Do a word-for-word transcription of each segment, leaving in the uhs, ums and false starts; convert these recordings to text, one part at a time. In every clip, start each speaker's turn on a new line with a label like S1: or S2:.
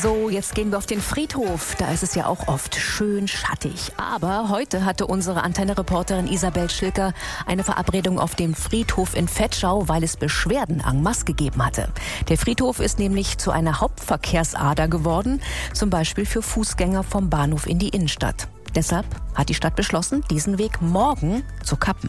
S1: So, jetzt gehen wir auf den Friedhof. Da ist es ja auch oft schön schattig. Aber heute hatte unsere Antenne-Reporterin Isabel Schilker eine Verabredung auf dem Friedhof in Vetschau, weil es Beschwerden en masse gegeben hatte. Der Friedhof ist nämlich zu einer Hauptverkehrsader geworden, zum Beispiel für Fußgänger vom Bahnhof in die Innenstadt. Deshalb hat die Stadt beschlossen, diesen Weg morgen zu kappen.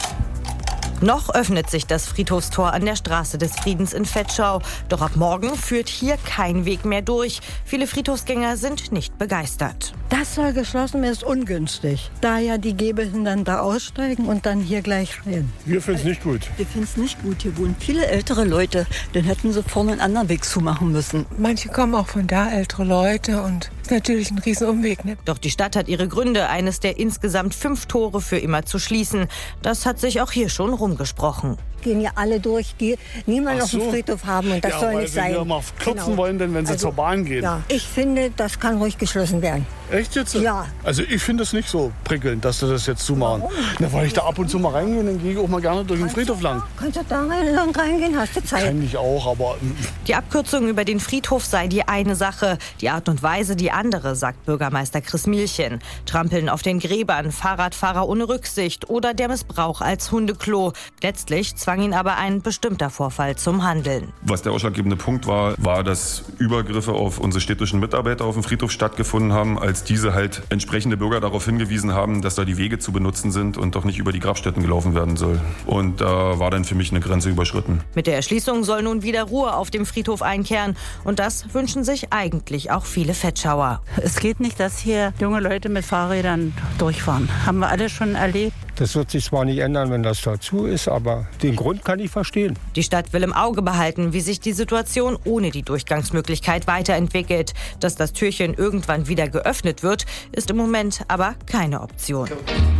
S2: Noch öffnet sich das Friedhofstor an der Straße des Friedens in Vetschau. Doch ab morgen führt hier kein Weg mehr durch. Viele Friedhofsgänger sind nicht begeistert.
S3: Das soll geschlossen werden, ist ungünstig. Da ja die Gehbehinderten dann da aussteigen und dann hier gleich rein.
S4: Wir finden es nicht gut.
S5: Wir finden es nicht gut. Hier wohnen viele ältere Leute. Dann hätten sie vorne einen anderen Weg zumachen müssen.
S6: Manche kommen auch von da, ältere Leute. Und ist natürlich ein Riesenumweg. Ne?
S2: Doch die Stadt hat ihre Gründe, eines der insgesamt fünf Tore für immer zu schließen. Das hat sich auch hier schon rumgesprochen.
S3: Gehen ja alle durch, die niemand auf
S4: so.
S3: dem Friedhof haben und das
S4: ja,
S3: soll
S4: weil
S3: nicht
S4: sie
S3: sein.
S4: Ja mal kürzen
S3: genau.
S4: wollen, denn wenn sie
S3: also,
S4: zur Bahn gehen.
S3: Ja, ich finde, das kann ruhig geschlossen werden.
S4: Echt jetzt?
S3: Ja.
S4: Also ich finde es nicht so prickelnd, dass sie das jetzt zumachen. Na, weil ich da ab und zu mal reingehe, dann gehe ich auch mal gerne durch den Friedhof lang.
S3: Kannst du da lang reingehen? Hast du Zeit?
S4: Kann ich auch, aber...
S2: Die Abkürzung über den Friedhof sei die eine Sache, die Art und Weise die andere, sagt Bürgermeister Chris Mielchen. Trampeln auf den Gräbern, Fahrradfahrer ohne Rücksicht oder der Missbrauch als Hundeklo. Letztlich zwang ihn aber ein bestimmter Vorfall zum Handeln.
S7: Was der ausschlaggebende Punkt war, war, dass Übergriffe auf unsere städtischen Mitarbeiter auf dem Friedhof stattgefunden haben, als diese halt entsprechende Bürger darauf hingewiesen haben, dass da die Wege zu benutzen sind und doch nicht über die Grabstätten gelaufen werden soll. Und da war dann für mich eine Grenze überschritten.
S2: Mit der Erschließung soll nun wieder Ruhe auf dem Friedhof einkehren. Und das wünschen sich eigentlich auch viele Vetschauer.
S5: Es geht nicht, dass hier junge Leute mit Fahrrädern durchfahren. Haben wir alle schon erlebt.
S8: Das wird sich zwar nicht ändern, wenn das dazu ist, aber den Grund kann ich verstehen.
S2: Die Stadt will im Auge behalten, wie sich die Situation ohne die Durchgangsmöglichkeit weiterentwickelt. Dass das Türchen irgendwann wieder geöffnet wird, ist im Moment aber keine Option.